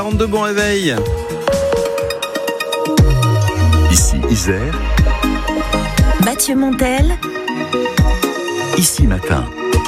42, bon réveil. Ici Isère. Mathieu Montel. Ici Matin.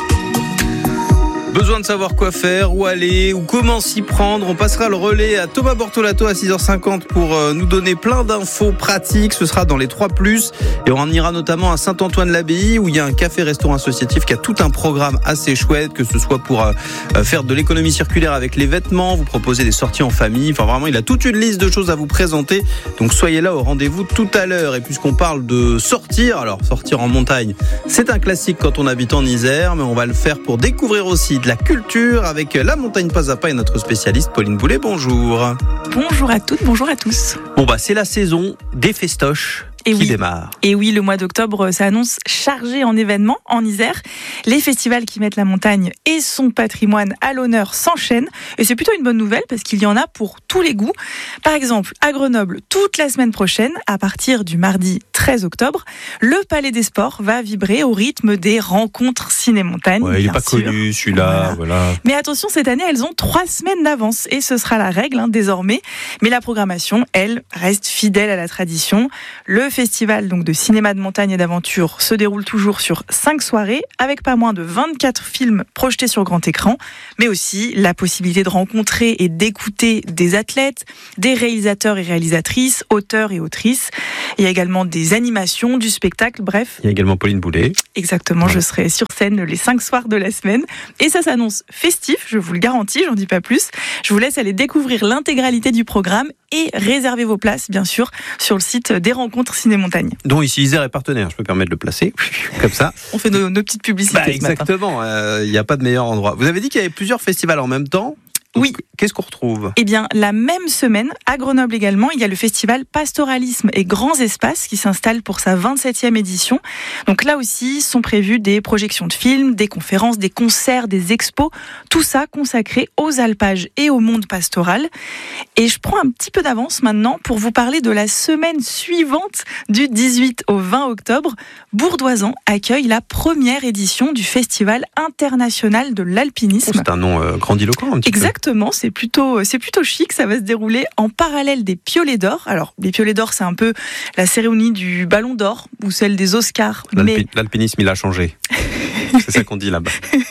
Besoin de savoir quoi faire, où aller, ou comment s'y prendre. On passera le relais à Thomas Bortolato à 6h50 pour nous donner plein d'infos pratiques. Ce sera dans les 3+. Et on ira notamment à Saint-Antoine-l'Abbaye où il y a un café-restaurant associatif qui a tout un programme assez chouette, que ce soit pour faire de l'économie circulaire avec les vêtements, vous proposer des sorties en famille. Enfin vraiment, il a toute une liste de choses à vous présenter. Donc soyez là au rendez-vous tout à l'heure. Et puisqu'on parle de sortir, alors sortir en montagne, c'est un classique quand on habite en Isère, mais on va le faire pour découvrir aussi de la culture avec la montagne pas à pas et notre spécialiste Pauline Boulet. Bonjour. Bonjour à toutes, bonjour à tous. Bon c'est la saison des festoches qui démarre. Et oui, le mois d'octobre s'annonce chargé en événements en Isère. Les festivals qui mettent la montagne et son patrimoine à l'honneur s'enchaînent. Et c'est plutôt une bonne nouvelle parce qu'il y en a pour tous les goûts. Par exemple, à Grenoble, toute la semaine prochaine, à partir du mardi 13 octobre, le Palais des Sports va vibrer au rythme des rencontres ciné-montagne. Ouais, il n'est pas connu celui-là. Voilà. Mais attention, cette année, elles ont 3 semaines d'avance et ce sera la règle désormais. Mais la programmation, elle, reste fidèle à la tradition. Le festival donc de cinéma de montagne et d'aventure se déroule toujours sur 5 soirées avec pas moins de 24 films projetés sur grand écran, mais aussi la possibilité de rencontrer et d'écouter des athlètes, des réalisateurs et réalisatrices, auteurs et autrices. Il y a également des animations, du spectacle, bref. Il y a également Pauline Boulet. Exactement, je serai sur scène les 5 soirs de la semaine et ça s'annonce festif, je vous le garantis, j'en dis pas plus. Je vous laisse aller découvrir l'intégralité du programme et réserver vos places, bien sûr, sur le site des rencontres ciné-montagne. Dont ici Isère est partenaire, je peux me permettre de le placer, comme ça. On fait nos petites publicités ce matin. Exactement, il n'y a pas de meilleur endroit. Vous avez dit qu'il y avait plusieurs festivals en même temps. Donc, oui. Qu'est-ce qu'on retrouve ? Eh bien, la même semaine, à Grenoble également, il y a le festival Pastoralisme et Grands Espaces qui s'installe pour sa 27e édition. Donc là aussi, sont prévues des projections de films, des conférences, des concerts, des expos, tout ça consacré aux alpages et au monde pastoral. Et je prends un petit peu d'avance maintenant pour vous parler de la semaine suivante, du 18 au 20 octobre. Bourdoisan accueille la première édition du Festival international de l'alpinisme. C'est un nom grandiloquent un petit peu. Exactement, c'est plutôt chic. Ça va se dérouler en parallèle des Piolets d'Or. Alors, les Piolets d'Or, c'est un peu la cérémonie du Ballon d'Or ou celle des Oscars. L'alpinisme, il a changé. C'est ça qu'on dit là-bas.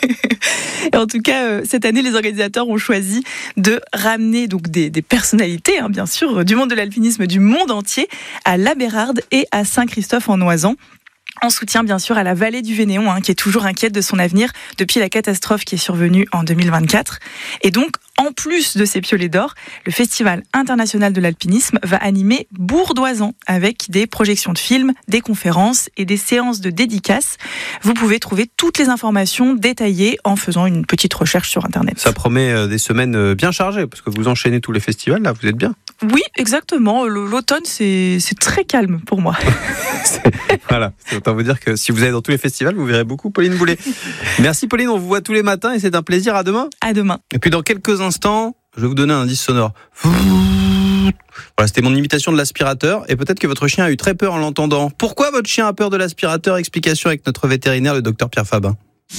Et en tout cas, cette année, les organisateurs ont choisi de ramener donc des personnalités, bien sûr, du monde de l'alpinisme, du monde entier, à La Bérarde et à Saint-Christophe-en-Noisans. En soutien bien sûr à la vallée du Vénéon, qui est toujours inquiète de son avenir depuis la catastrophe qui est survenue en 2024. Et donc, en plus de ces Piolets d'Or, le Festival international de l'alpinisme va animer Bourdoisan avec des projections de films, des conférences et des séances de dédicaces. Vous pouvez trouver toutes les informations détaillées en faisant une petite recherche sur Internet. Ça promet des semaines bien chargées, parce que vous enchaînez tous les festivals, là, vous êtes bien. Oui, exactement. L'automne, c'est très calme pour moi. Voilà, c'est autant vous dire que si vous allez dans tous les festivals, vous verrez beaucoup Pauline Boulet. Merci Pauline, on vous voit tous les matins et c'est un plaisir. À demain. À demain. Et puis dans quelques instants, je vais vous donner un indice sonore. Voilà, c'était mon imitation de l'aspirateur et peut-être que votre chien a eu très peur en l'entendant. Pourquoi votre chien a peur de l'aspirateur ? Explication avec notre vétérinaire, le docteur Pierre Fabin.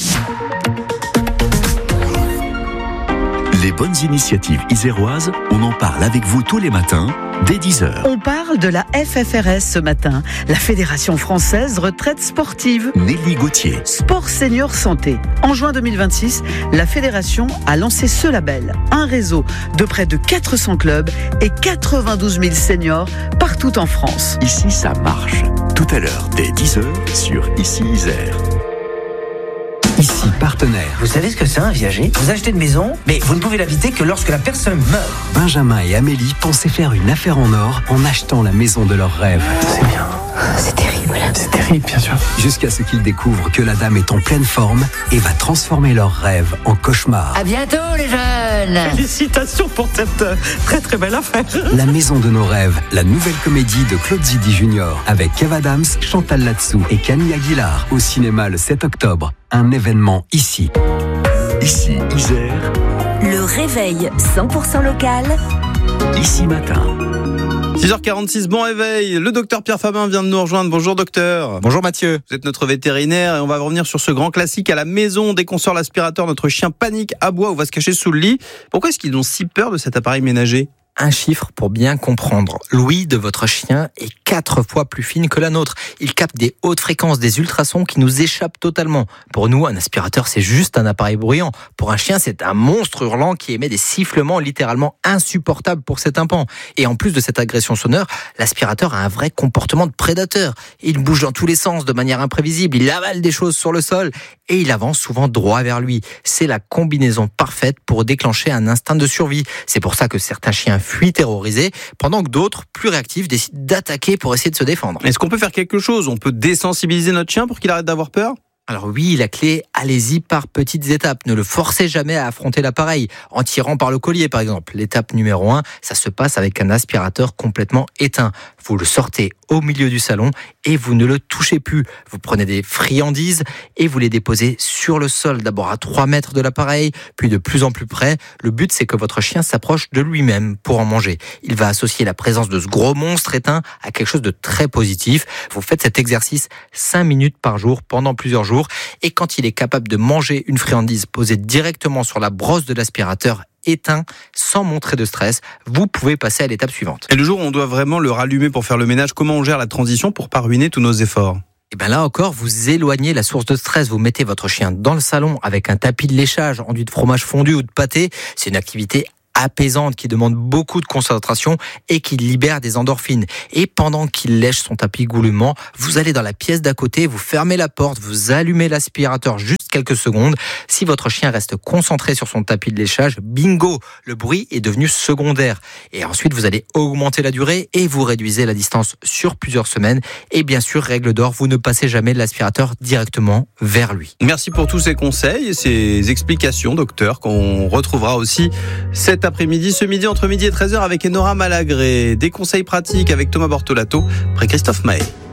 Les bonnes initiatives iséroises, on en parle avec vous tous les matins, dès 10h. On parle de la FFRS ce matin, la Fédération Française Retraite Sportive. Nelly Gauthier. Sport Senior Santé. En juin 2026, la Fédération a lancé ce label. Un réseau de près de 400 clubs et 92 000 seniors partout en France. Ici, ça marche. Tout à l'heure, dès 10h, sur Ici Isère. Ici Partenaire. Vous savez ce que c'est un viager ? Vous achetez une maison, mais vous ne pouvez l'habiter que lorsque la personne meurt. Benjamin et Amélie pensaient faire une affaire en or en achetant la maison de leurs rêves. C'est bien. C'est terrible. C'est terrible, bien sûr. Jusqu'à ce qu'ils découvrent que la dame est en pleine forme et va transformer leurs rêves en cauchemar. À bientôt, les jeunes. Félicitations pour cette très très belle affaire. La maison de nos rêves, la nouvelle comédie de Claude Zidi Junior avec Kev Adams, Chantal Latsou et Camille Aguilar au cinéma le 7 octobre. Un événement ici. Ici Isère. Le réveil 100% local. Ici Matin. 6h46, bon réveil. Le docteur Pierre Fabin vient de nous rejoindre. Bonjour docteur. Bonjour Mathieu. Vous êtes notre vétérinaire et on va revenir sur ce grand classique à la maison. Dès qu'on sort l'aspirateur, notre chien panique, aboie ou va se cacher sous le lit. Pourquoi est-ce qu'ils ont si peur de cet appareil ménager ? Un chiffre pour bien comprendre. L'ouïe de votre chien est 4 fois plus fine que la nôtre. Il capte des hautes fréquences, des ultrasons qui nous échappent totalement. Pour nous, un aspirateur, c'est juste un appareil bruyant. Pour un chien, c'est un monstre hurlant qui émet des sifflements littéralement insupportables pour ses tympans. Et en plus de cette agression sonore, l'aspirateur a un vrai comportement de prédateur. Il bouge dans tous les sens de manière imprévisible, il avale des choses sur le sol et il avance souvent droit vers lui. C'est la combinaison parfaite pour déclencher un instinct de survie. C'est pour ça que certains chiens fuient terrorisés, pendant que d'autres, plus réactifs, décident d'attaquer pour essayer de se défendre. Est-ce qu'on peut faire quelque chose ? On peut désensibiliser notre chien pour qu'il arrête d'avoir peur ? Alors oui, la clé, allez-y par petites étapes. Ne le forcez jamais à affronter l'appareil, en tirant par le collier par exemple. L'étape numéro 1, ça se passe avec un aspirateur complètement éteint. Vous le sortez au milieu du salon et vous ne le touchez plus. Vous prenez des friandises et vous les déposez sur le sol, d'abord à 3 mètres de l'appareil, puis de plus en plus près. Le but, c'est que votre chien s'approche de lui-même pour en manger. Il va associer la présence de ce gros monstre éteint à quelque chose de très positif. Vous faites cet exercice 5 minutes par jour pendant plusieurs jours. Et quand il est capable de manger une friandise posée directement sur la brosse de l'aspirateur éteint, sans montrer de stress, vous pouvez passer à l'étape suivante. Et le jour où on doit vraiment le rallumer pour faire le ménage, comment on gère la transition pour pas ruiner tous nos efforts ? Et bien là encore, vous éloignez la source de stress. Vous mettez votre chien dans le salon avec un tapis de léchage enduit de fromage fondu ou de pâté. C'est une activité apaisante qui demande beaucoup de concentration et qui libère des endorphines. Et pendant qu'il lèche son tapis goulûment, vous allez dans la pièce d'à côté, vous fermez la porte, vous allumez l'aspirateur juste quelques secondes. Si votre chien reste concentré sur son tapis de léchage, bingo, le bruit est devenu secondaire. Et ensuite, vous allez augmenter la durée et vous réduisez la distance sur plusieurs semaines. Et bien sûr, règle d'or, vous ne passez jamais l'aspirateur directement vers lui. Merci pour tous ces conseils et ces explications, docteur, qu'on retrouvera aussi cet après-midi, ce midi entre midi et 13h avec Enora Malagré. Des conseils pratiques avec Thomas Bortolato, après Christophe Maé.